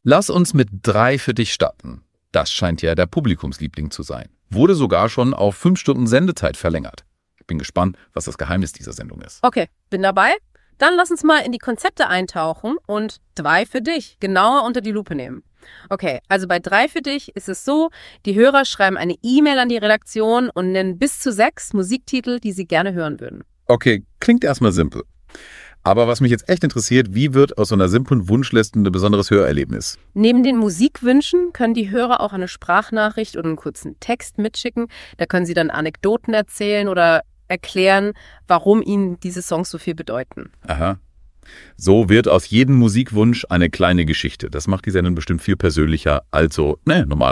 Lass uns mit 3 für dich starten. Das scheint ja der Publikumsliebling zu sein. Wurde sogar schon auf 5 Stunden Sendezeit verlängert. Ich bin gespannt, was das Geheimnis dieser Sendung ist. Okay, bin dabei. Dann lass uns mal in die Konzepte eintauchen und 3 für dich genauer unter die Lupe nehmen. Okay, also bei 3 für dich ist es so, die Hörer schreiben eine E-Mail an die Redaktion und nennen bis zu 6 Musiktitel, die sie gerne hören würden. Okay, klingt erstmal simpel. Aber was mich jetzt echt interessiert, wie wird aus so einer simplen Wunschliste ein besonderes Hörerlebnis? Neben den Musikwünschen können die Hörer auch eine Sprachnachricht oder einen kurzen Text mitschicken. Da können sie dann Anekdoten erzählen oder erklären, warum ihnen diese Songs so viel bedeuten. Aha. So wird aus jedem Musikwunsch eine kleine Geschichte. Das macht die Sendung bestimmt viel persönlicher als so, normal.